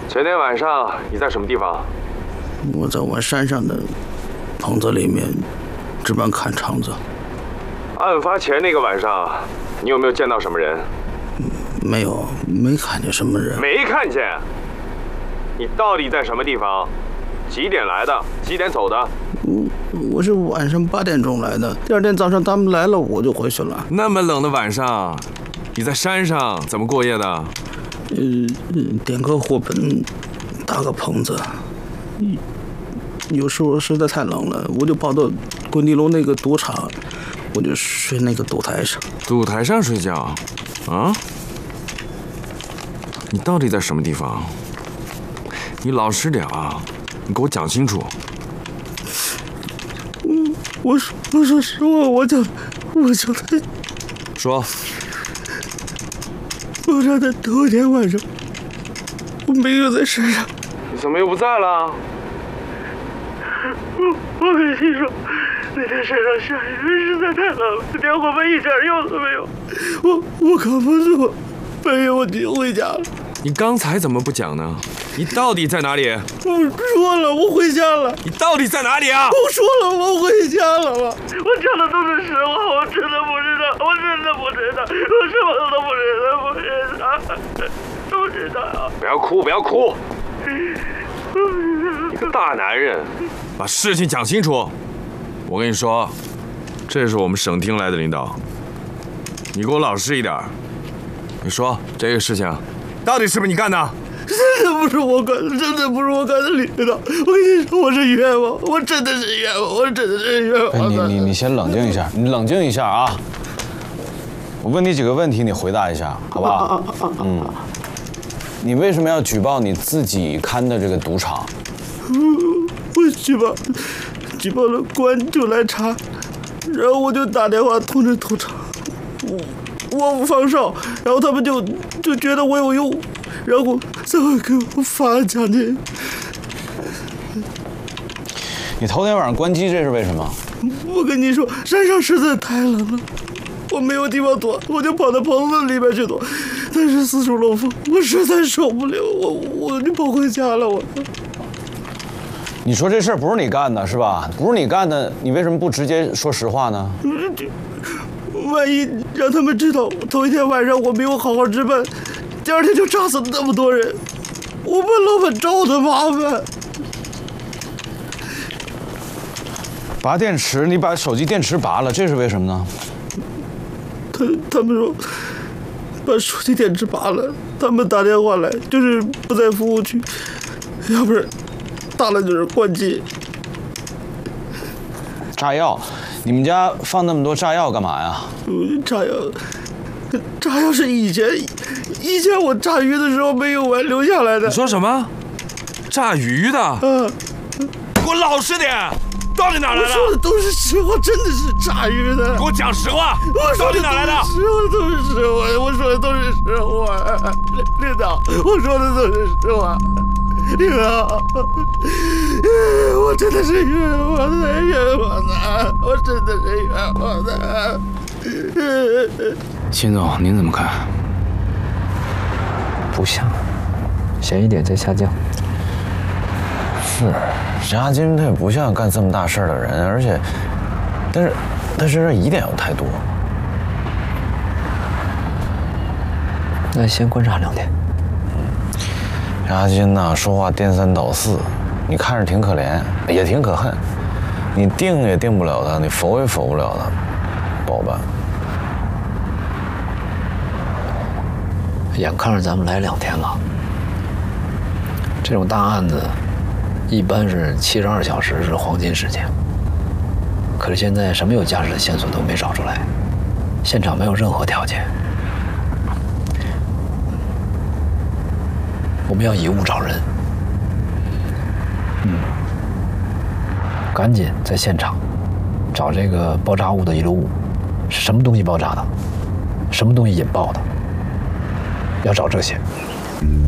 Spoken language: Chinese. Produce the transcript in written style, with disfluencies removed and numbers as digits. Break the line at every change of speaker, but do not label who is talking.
前天晚上你在什么地方？
我在我山上的棚子里面值班看场子。
案发前那个晚上，你有没有见到什么人？
没有，没看见什么人。
没看见？你到底在什么地方？几点来的？几点走的？
我是晚上8点钟来的，第二天早上他们来了，我就回去了。
那么冷的晚上，你在山上怎么过夜的？
点个火盆，搭个棚子。有时候实在太冷了，我就跑到滚地楼那个赌场，我就睡那个赌台上。
赌台上睡觉？啊？你到底在什么地方？你老实点啊！你给我讲清楚。
我说实话，我就在
说。
我说的头天晚上，我没有在山上。
你怎么又不在了？
我跟你说，那天山上下雨实在太冷了，点火盆一点用都没有。我扛不住，半夜我就回家了。
你刚才怎么不讲呢？你到底在哪里？
我说了，我回家了。
你到底在哪里啊？
我说了，我回家了嘛。我讲的都是实话，我真的不知道，我真的不知道，我什么都不知道。
不要哭，不要哭。一个大男人，把事情讲清楚。我跟你说，这是我们省厅来的领导，你给我老实一点。你说这个事情到底是不是你干的？
真的不是我干的，真的不是我干的，领导。我跟你说，我是冤枉，我真的是冤枉，我真的是冤枉的。
你先冷静一下，你冷静一下啊！我问你几个问题，你回答一下，好不好？你为什么要举报你自己看的这个赌场？
我举报了，公安就来查，然后我就打电话通知赌场，我不放哨，然后他们就觉得我有用，然后才会给我发奖金。
你头天晚上关机，这是为什么？
我跟你说，山上实在太冷了，我没有地方躲，我就跑到棚子里边去躲，但是四处漏风，我实在受不了，我就跑回家了。
你说这事儿不是你干的，是吧？不是你干的，你为什么不直接说实话呢？
万一让他们知道头一天晚上我没有好好值班，第二天就炸死那么多人，我怕老板找我的麻烦。
拔电池，你把手机电池拔了，这是为什么呢？
他们说把手机电池拔了，他们打电话来就是不在服务区，要不然大了就是关机。
炸药，你们家放那么多炸药干嘛呀？
炸药是以前我炸鱼的时候没有完留下来的。
你说什么？炸鱼的？给我老实点！到底哪来的？
我说的都是实话，真的是炸鱼的。
给我讲实话！
我说的
哪来的？
实话都是实话，我说的都是实话。领导，我说的都是实话。领导，我真的是冤枉的，冤枉的，我真的是冤枉的。
秦总，您怎么看？
不像，嫌疑点在下降。
是，任阿金他也不像干这么大事儿的人，而且，但是他身上疑点又太多。
那先观察2天。
任阿金呐，说话颠三倒四，你看着挺可怜，也挺可恨。你定也定不了他，你否也否不了他，不好办。
眼看着咱们来2天了，这种大案子一般是72小时是黄金时间，可是现在什么有价值的线索都没找出来，现场没有任何条件，我们要以物找人。赶紧在现场找这个爆炸物的遗留物，是什么东西爆炸的，什么东西引爆的，要找这些。